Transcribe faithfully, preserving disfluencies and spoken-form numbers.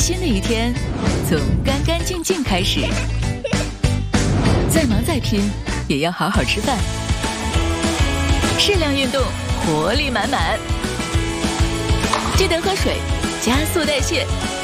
新的一天从干干净净开始。再忙再拼，也要好好吃饭。适量运动，活力满满。记得喝水，加速代谢。